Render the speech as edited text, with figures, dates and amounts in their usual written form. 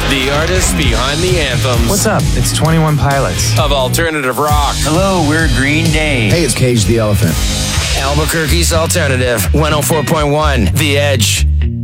The artists behind the anthems. What's up? It's 21 Pilots. Of alternative rock. Hello, we're Green Day. Hey, it's Cage the Elephant. Albuquerque's alternative. 104.1 The Edge.